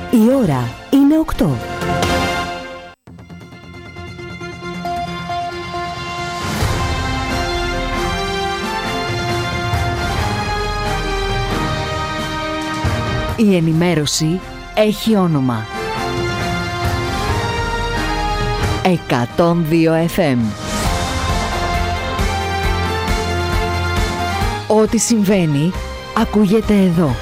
Η ώρα είναι 8. Η ενημέρωση έχει όνομα. 102 FM. Ό,τι συμβαίνει, ακούγεται εδώ.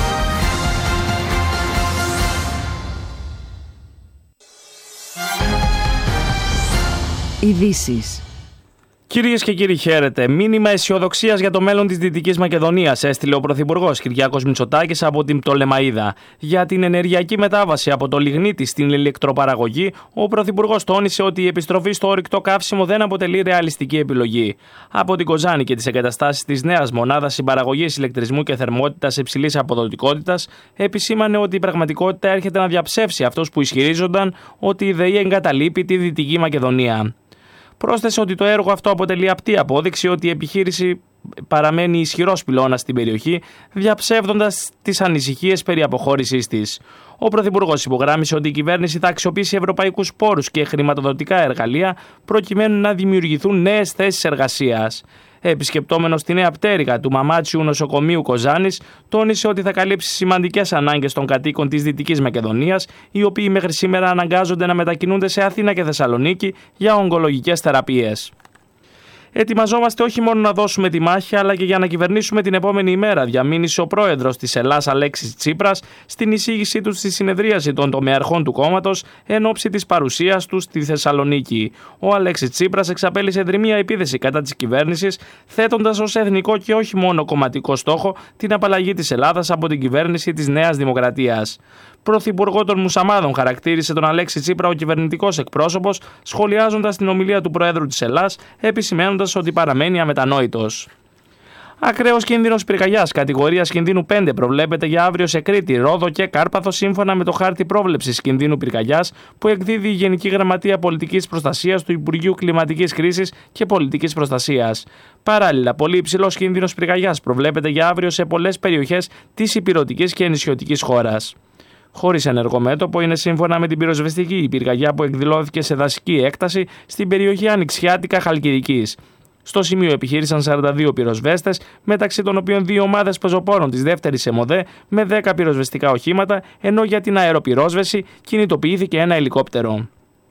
Ειδήσεις. Κυρίες και κύριοι, χαίρετε. Μήνυμα αισιοδοξίας για το μέλλον της Δυτικής Μακεδονίας έστειλε ο Πρωθυπουργός Κυριάκος Μητσοτάκης από την Πτολεμαΐδα. Για την ενεργειακή μετάβαση από το λιγνίτη στην ηλεκτροπαραγωγή, ο Πρωθυπουργός τόνισε ότι η επιστροφή στο ορυκτό καύσιμο δεν αποτελεί ρεαλιστική επιλογή. Από την Κοζάνη και τις εγκαταστάσεις της νέας μονάδας συμπαραγωγής ηλεκτρισμού και θερμότητας υψηλής αποδοτικότητας, επισήμανε ότι η πραγματικότητα έρχεται να διαψεύσει αυτούς που ισχυρίζονταν ότι η ΔΕΗ εγκαταλείπει τη Δυτική Μακεδονία. Πρόσθεσε ότι το έργο αυτό αποτελεί απτή απόδειξη ότι η επιχείρηση παραμένει ισχυρός πυλώνας στην περιοχή, διαψεύδοντας τις ανησυχίες περί αποχώρησής της. Ο Πρωθυπουργός υπογράμμισε ότι η κυβέρνηση θα αξιοποιήσει ευρωπαϊκούς πόρους και χρηματοδοτικά εργαλεία προκειμένου να δημιουργηθούν νέες θέσεις εργασίας. Επισκεπτόμενος τη νέα πτέρυγα του Μαμάτσιου Νοσοκομείου Κοζάνης, τόνισε ότι θα καλύψει σημαντικές ανάγκες των κατοίκων της Δυτικής Μακεδονίας, οι οποίοι μέχρι σήμερα αναγκάζονται να μετακινούνται σε Αθήνα και Θεσσαλονίκη για ογκολογικές θεραπείες. Ετοιμαζόμαστε όχι μόνο να δώσουμε τη μάχη, αλλά και για να κυβερνήσουμε την επόμενη ημέρα, διαμήνυσε ο πρόεδρος της Ελλάς Αλέξης Τσίπρας στην εισήγησή του στη συνεδρίαση των τομεαρχών του κόμματος εν ώψη της παρουσίας του στη Θεσσαλονίκη. Ο Αλέξης Τσίπρας εξαπέλυσε δρυμία επίθεση κατά της κυβέρνησης, θέτοντας ως εθνικό και όχι μόνο κομματικό στόχο την απαλλαγή της Ελλάδας από την κυβέρνηση της Νέας Δημοκρατίας. Πρωθυπουργό των Μουσαμάδων χαρακτήρισε τον Αλέξη Τσίπρα ο κυβερνητικός εκπρόσωπος, σχολιάζοντας την ομιλία του Προέδρου της Ελλάς, επισημαίνοντας ότι παραμένει αμετανόητος. Ακραίος κίνδυνος πυρκαγιάς κατηγορίας κινδύνου 5 προβλέπεται για αύριο σε Κρήτη, Ρόδο και Κάρπαθο, σύμφωνα με το χάρτη πρόβλεψης κινδύνου πυρκαγιάς που εκδίδει η Γενική Γραμματεία Πολιτικής Προστασίας του Υπουργείου Κλιματικής Κρίσης και Πολιτικής Προστασίας. Παράλληλα, πολύ υψηλός κίνδυνος πυρκαγιάς προβλέπεται για αύριο σε πολλές περιοχές της ηπειρωτικής και νησιωτικής χώρας. Χωρίς ενεργό μέτωπο είναι σύμφωνα με την πυροσβεστική η πυρκαγιά που εκδηλώθηκε σε δασική έκταση στην περιοχή Ανοιξιάτικα Χαλκιδικής. Στο σημείο επιχείρησαν 42 πυροσβέστες, μεταξύ των οποίων 2 ομάδες πεζοπόρων της δεύτερης ΕΜΟΔΕ με 10 πυροσβεστικά οχήματα, ενώ για την αεροπυρόσβεση κινητοποιήθηκε ένα ελικόπτερο.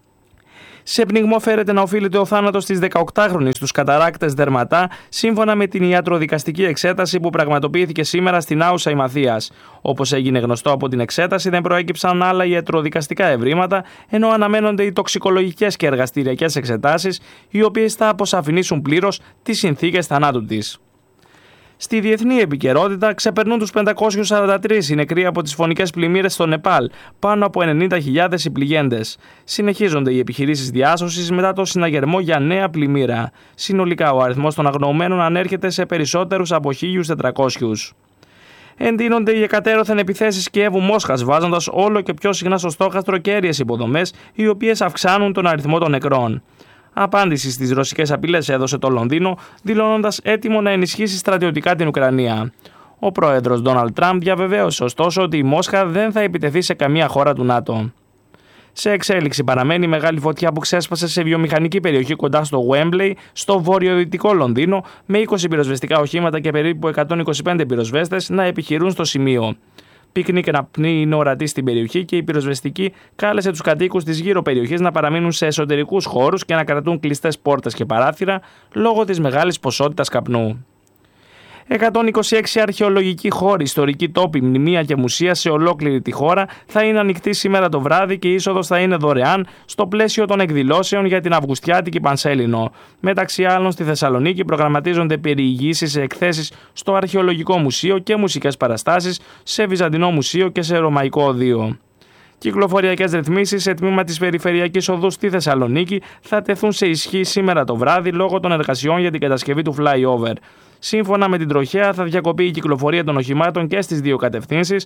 Σε πνιγμό φέρεται να οφείλεται ο θάνατος της 18χρονης στους καταράκτες Δερματά, σύμφωνα με την ιατροδικαστική εξέταση που πραγματοποιήθηκε σήμερα στην Άουσα Ημαθίας. Όπως έγινε γνωστό από την εξέταση, δεν προέκυψαν άλλα ιατροδικαστικά ευρήματα, ενώ αναμένονται οι τοξικολογικές και εργαστηριακές εξετάσεις, οι οποίες θα αποσαφηνίσουν πλήρως τις συνθήκες θανάτου της. Στη διεθνή επικαιρότητα ξεπερνούν τους 543 οι νεκροί από τις φωνικές πλημμύρες στο Νεπάλ, πάνω από 90.000 οι πληγέντες. Συνεχίζονται οι επιχειρήσεις διάσωσης μετά το συναγερμό για νέα πλημμύρα. Συνολικά ο αριθμός των αγνοωμένων ανέρχεται σε περισσότερους από 1.400. Εντείνονται οι εκατέρωθεν επιθέσεις Κιέβου-Μόσχας, βάζοντας όλο και πιο συχνά στο στόχαστρο κέρυες υποδομές, οι οποίες αυξάνουν τον αριθμό των νεκρών. Απάντηση στις ρωσικές απειλές έδωσε το Λονδίνο, δηλώνοντας έτοιμο να ενισχύσει στρατιωτικά την Ουκρανία. Ο πρόεδρος Ντόναλντ Τραμπ διαβεβαίωσε ωστόσο ότι η Μόσχα δεν θα επιτεθεί σε καμία χώρα του ΝΑΤΟ. Σε εξέλιξη παραμένει η μεγάλη φωτιά που ξέσπασε σε βιομηχανική περιοχή κοντά στο Γουέμπλεϊ, στο βορειοδυτικό Λονδίνο, με 20 πυροσβεστικά οχήματα και περίπου 125 πυροσβέστες να επιχειρούν στο σημείο. Πίκνη και καπνοί είναι ορατοί στην περιοχή και η πυροσβεστική κάλεσε τους κατοίκους της γύρω περιοχής να παραμείνουν σε εσωτερικούς χώρους και να κρατούν κλειστές πόρτες και παράθυρα λόγω της μεγάλης ποσότητας καπνού. 126 αρχαιολογικοί χώροι, ιστορικοί τόποι, μνημεία και μουσεία σε ολόκληρη τη χώρα θα είναι ανοιχτοί σήμερα το βράδυ και η είσοδος θα είναι δωρεάν στο πλαίσιο των εκδηλώσεων για την Αυγουστιάτικη Πανσέλινο. Μεταξύ άλλων, στη Θεσσαλονίκη προγραμματίζονται περιηγήσεις σε εκθέσεις στο Αρχαιολογικό Μουσείο και μουσικές παραστάσεις σε Βυζαντινό Μουσείο και σε Ρωμαϊκό Οδείο. Κυκλοφοριακές ρυθμίσεις σε τμήμα της Περιφερειακής Οδού στη Θεσσαλονίκη θα τεθούν σε ισχύ σήμερα το βράδυ λόγω των εργασιών για την κατασκευή του flyover. Σύμφωνα με την τροχέα, θα διακοπεί η κυκλοφορία των οχημάτων και στις δύο κατευθύνσεις,